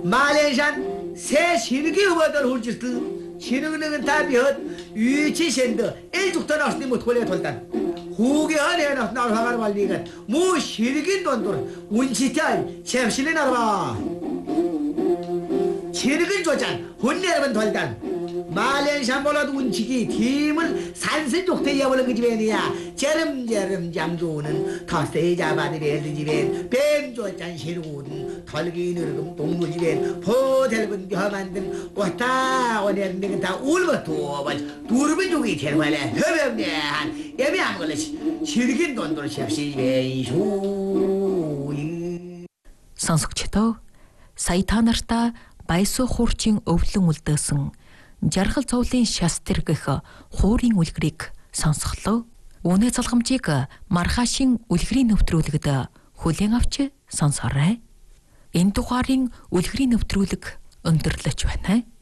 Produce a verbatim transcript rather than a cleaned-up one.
말레이시안 새 신기 후보들 훌지스 신흥능은 다비헛 유치신드 일죽도 나왔으니 못 걸려 돌단 후계 안에 나서 나를 하가를 말리가 뭐 신기 돈들 운치탈 챔신이 나라 신기 조장 혼내라면 돌단 말레이시안 몰라도 운치기 팀을 산신족대 여버는 그 집에니야 제름제름 잠조는 텃세 잡아들여 그 집엔 뱀조짠 시루는 털기 느르금 동물 집엔 포델근 겨 만든 왔다 오는 데는 다 울고 도번 두르면 종이 제일말에 허병네 한 예비 안 걸렸지 실긴 돈들 셉시 집에 이쇼 сонсогчдоо сая та нартай Баясуу хуурчин өвлөн үлдээсэн жаргал цовлын шастер гэх хуурийн үлгэрийг сонсголоо. Үнэ залгамжийг маргаашийн үлгэрийн нэвтрүүлэгт хүлээн авч сонсоорой. Энэ дугаарыг үлгэрийн нэвтрүүлэг өндөрлөж байна.